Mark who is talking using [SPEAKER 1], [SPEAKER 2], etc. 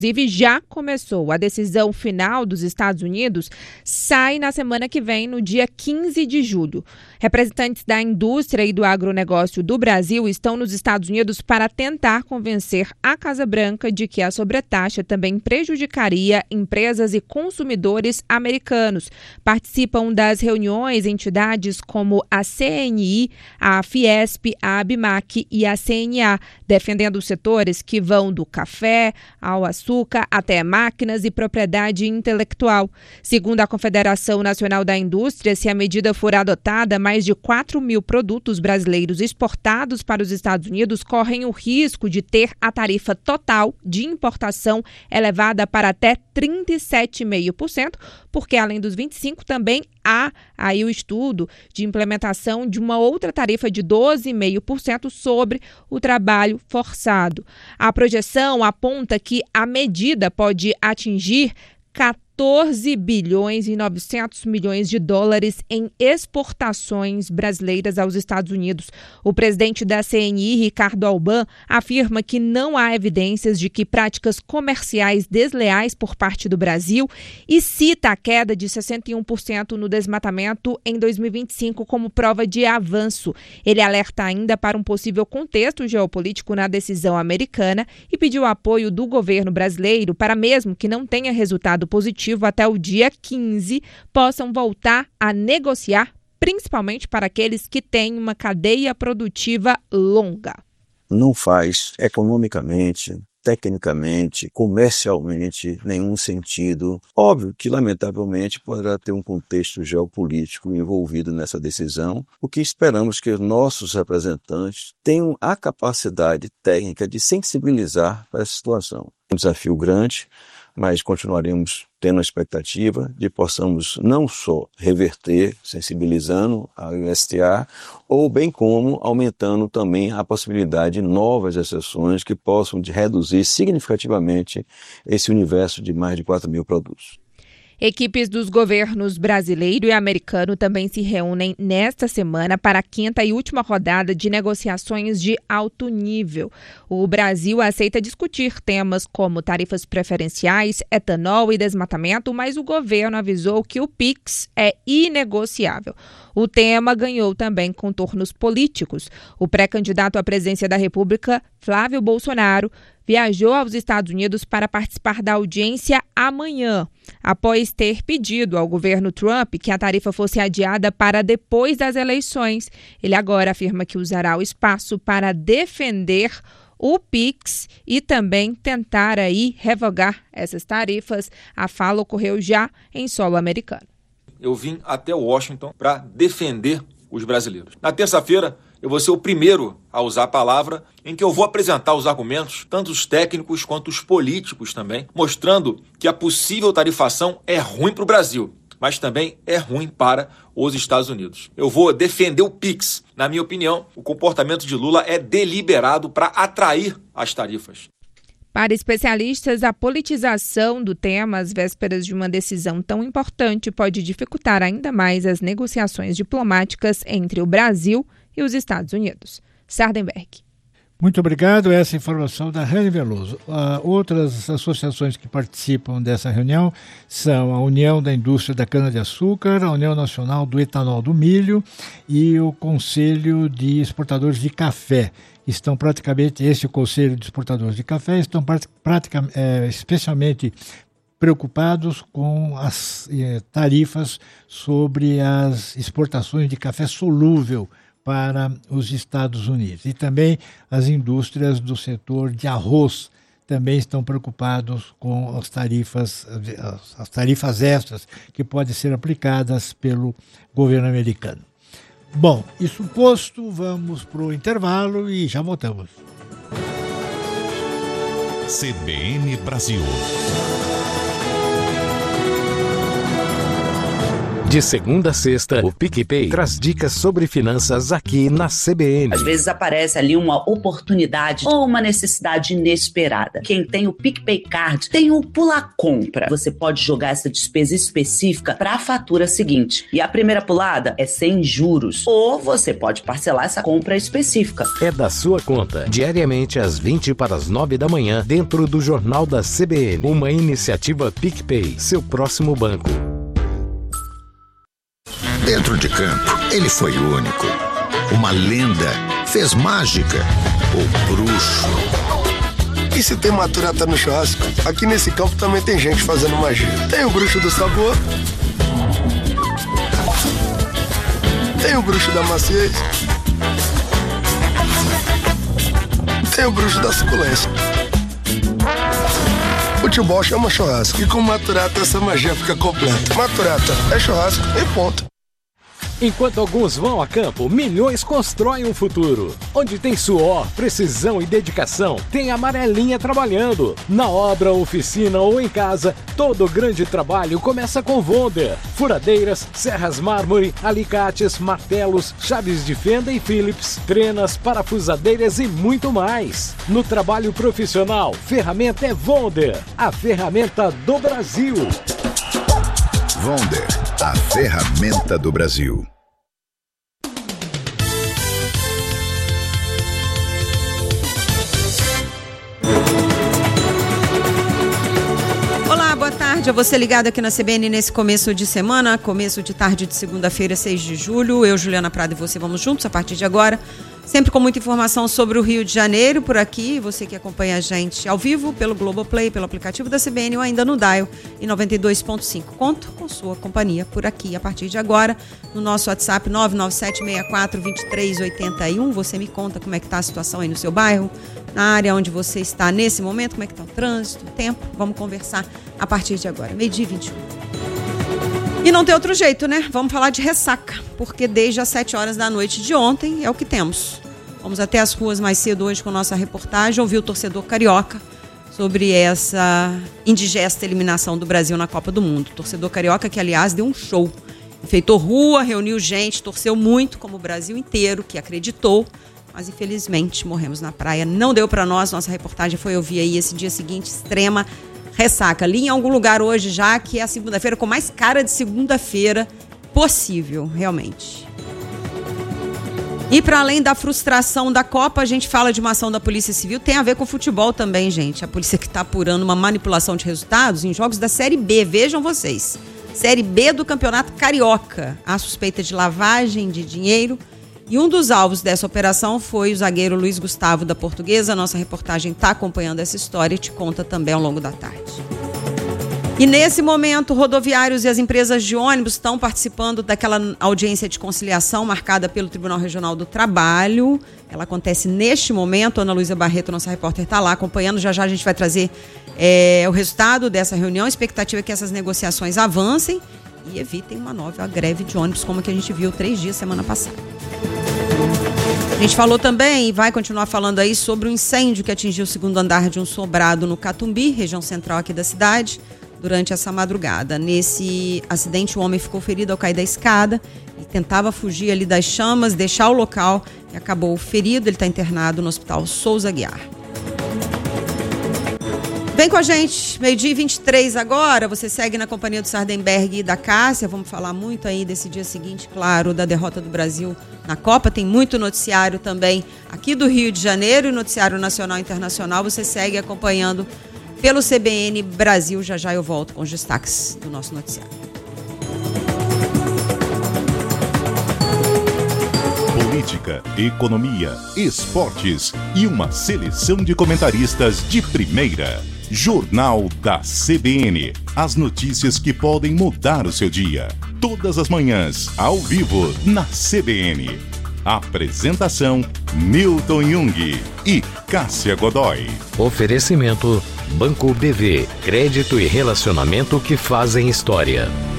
[SPEAKER 1] Inclusive, já começou. A decisão final dos Estados Unidos sai na semana que vem, no dia 15 de julho. Representantes da indústria e do agronegócio do Brasil estão nos Estados Unidos para tentar convencer a Casa Branca de que a sobretaxa também prejudicaria empresas e consumidores americanos. Participam das reuniões entidades como a CNI, a Fiesp, a ABMAC e a CNA, defendendo os setores que vão do café ao açúcar, até máquinas e propriedade intelectual. Segundo a Confederação Nacional da Indústria, se a medida for adotada, mais de 4 mil produtos brasileiros exportados para os Estados Unidos correm o risco de ter a tarifa total de importação elevada para até 37,5%, porque além dos 25% também há aí o estudo de implementação de uma outra tarifa de 12,5% sobre o trabalho forçado. A projeção aponta que a medida pode atingir 14 bilhões e 900 milhões de dólares em exportações brasileiras aos Estados Unidos. O presidente da CNI, Ricardo Alban, afirma que não há evidências de que práticas comerciais desleais por parte do Brasil e cita a queda de 61% no desmatamento em 2025 como prova de avanço. Ele alerta ainda para um possível contexto geopolítico na decisão americana e pediu apoio do governo brasileiro para, mesmo que não tenha resultado positivo até o dia 15, possam voltar a negociar, principalmente para aqueles que têm uma cadeia produtiva longa.
[SPEAKER 2] Não faz economicamente, tecnicamente, comercialmente nenhum sentido. Óbvio que, lamentavelmente, poderá ter um contexto geopolítico envolvido nessa decisão, o que esperamos que os nossos representantes tenham a capacidade técnica de sensibilizar para essa situação. Um desafio grande, mas continuaremos tendo a expectativa de possamos não só reverter, sensibilizando a USTR, ou bem como aumentando também a possibilidade de novas exceções que possam reduzir significativamente esse universo de mais de 4 mil produtos.
[SPEAKER 1] Equipes dos governos brasileiro e americano também se reúnem nesta semana para a 5ª e última rodada de negociações de alto nível. O Brasil aceita discutir temas como tarifas preferenciais, etanol e desmatamento, mas o governo avisou que o PIX é inegociável. O tema ganhou também contornos políticos. O pré-candidato à presidência da República, Flávio Bolsonaro, viajou aos Estados Unidos para participar da audiência amanhã, após ter pedido ao governo Trump que a tarifa fosse adiada para depois das eleições. Ele agora afirma que usará o espaço para defender o PIX e também tentar aí revogar essas tarifas. A fala ocorreu já em solo americano.
[SPEAKER 3] Eu vim até Washington para defender os brasileiros. Na terça-feira, eu vou ser o primeiro a usar a palavra em que eu vou apresentar os argumentos, tanto os técnicos quanto os políticos também, mostrando que a possível tarifação é ruim para o Brasil, mas também é ruim para os Estados Unidos. Eu vou defender o PIX. Na minha opinião, o comportamento de Lula é deliberado para atrair as tarifas.
[SPEAKER 1] Para especialistas, a politização do tema às vésperas de uma decisão tão importante pode dificultar ainda mais as negociações diplomáticas entre o Brasil e os Estados Unidos. Sardenberg.
[SPEAKER 4] Muito obrigado. Essa informação da Rani Veloso. Outras associações que participam dessa reunião são a União da Indústria da Cana-de-Açúcar, a União Nacional do Etanol do Milho e o Conselho de Exportadores de Café. Estão praticamente, esse Conselho de Exportadores de Café, estão especialmente preocupados com as tarifas sobre as exportações de café solúvel para os Estados Unidos. E também as indústrias do setor de arroz também estão preocupados com as tarifas extras que podem ser aplicadas pelo governo americano. Bom, isso posto, vamos para o intervalo e já voltamos.
[SPEAKER 5] CBN Brasil.
[SPEAKER 6] De segunda a sexta, o PicPay traz dicas sobre finanças aqui na CBN.
[SPEAKER 7] Às vezes aparece ali uma oportunidade ou uma necessidade inesperada. Quem tem o PicPay Card tem o Pula Compra. Você pode jogar essa despesa específica para a fatura seguinte. E a primeira pulada é sem juros. Ou você pode parcelar essa compra específica.
[SPEAKER 6] É da sua conta, diariamente às 20 para as 9 da manhã, dentro do Jornal da CBN. Uma iniciativa PicPay, seu próximo banco.
[SPEAKER 8] Dentro de campo, ele foi único. Uma lenda, fez mágica, o bruxo.
[SPEAKER 9] E se tem maturata no churrasco, aqui nesse campo também tem gente fazendo magia. Tem o bruxo do sabor, tem o bruxo da maciez, tem o bruxo da suculência. Futebol chama churrasco e com maturata essa magia fica completa. Maturata é churrasco e ponto.
[SPEAKER 6] Enquanto alguns vão a campo, milhões constroem um futuro. Onde tem suor, precisão e dedicação, tem a Amarelinha trabalhando. Na obra, oficina ou em casa, todo grande trabalho começa com Wonder. Furadeiras, serras mármore, alicates, martelos, chaves de fenda e Phillips, trenas, parafusadeiras e muito mais. No trabalho profissional, ferramenta é Wonder, a ferramenta do Brasil.
[SPEAKER 8] Wonder, a ferramenta do Brasil.
[SPEAKER 10] Olá, boa tarde a você ligado aqui na CBN nesse começo de semana, começo de tarde de segunda-feira, 6 de julho. Eu, Juliana Prado e você vamos juntos a partir de agora. Sempre com muita informação sobre o Rio de Janeiro por aqui. Você que acompanha a gente ao vivo pelo Globoplay, pelo aplicativo da CBN ou ainda no Dial em 92.5. Conto com sua companhia por aqui a partir de agora no nosso WhatsApp 997642381. Você me conta como é que está a situação aí no seu bairro, na área onde você está nesse momento, como é que está o trânsito, o tempo. Vamos conversar a partir de agora, 12h21. E não tem outro jeito, né? Vamos falar de ressaca, porque desde as 7 horas da noite de ontem é o que temos. Vamos até as ruas mais cedo hoje com nossa reportagem, ouvir o torcedor carioca sobre essa indigesta eliminação do Brasil na Copa do Mundo. Torcedor carioca que, aliás, deu um show. Enfeitou rua, reuniu gente, torceu muito, como o Brasil inteiro, que acreditou, mas infelizmente morremos na praia. Não deu para nós, nossa reportagem foi ouvir aí esse dia seguinte, extrema ressaca. Ali em algum lugar hoje já, que é a segunda-feira com mais cara de segunda-feira possível, realmente. E para além da frustração da Copa, a gente fala de uma ação da Polícia Civil, tem a ver com futebol também, gente. A polícia que está apurando uma manipulação de resultados em jogos da Série B, vejam vocês. Série B do Campeonato Carioca. Há suspeita de lavagem de dinheiro. E um dos alvos dessa operação foi o zagueiro Luiz Gustavo da Portuguesa. Nossa reportagem está acompanhando essa história e te conta também ao longo da tarde. E nesse momento, rodoviários e as empresas de ônibus estão participando daquela audiência de conciliação marcada pelo Tribunal Regional do Trabalho. Ela acontece neste momento. Ana Luísa Barreto, nossa repórter, está lá acompanhando. Já já a gente vai trazer o resultado dessa reunião. A expectativa é que essas negociações avancem e evitem uma nova greve de ônibus, como que a gente viu 3 dias semana passada. A gente falou também e vai continuar falando aí sobre o incêndio que atingiu o 2º andar de um sobrado no Catumbi, região central aqui da cidade, durante essa madrugada. Nesse acidente, o homem ficou ferido ao cair da escada e tentava fugir ali das chamas, deixar o local e acabou ferido. Ele está internado no Hospital Souza Aguiar. Vem com a gente, 12h23 agora, você segue na companhia do Sardenberg e da Cássia, vamos falar muito aí desse dia seguinte, claro, da derrota do Brasil na Copa, tem muito noticiário também aqui do Rio de Janeiro e noticiário nacional e internacional, você segue acompanhando pelo CBN Brasil, já já eu volto com os destaques do nosso noticiário.
[SPEAKER 5] Política, economia, esportes e uma seleção de comentaristas de primeira. Jornal da CBN. As notícias que podem mudar o seu dia. Todas as manhãs, ao vivo, na CBN. Apresentação, Milton Jung e Cássia Godoy.
[SPEAKER 6] Oferecimento, Banco BV. Crédito e relacionamento que fazem história.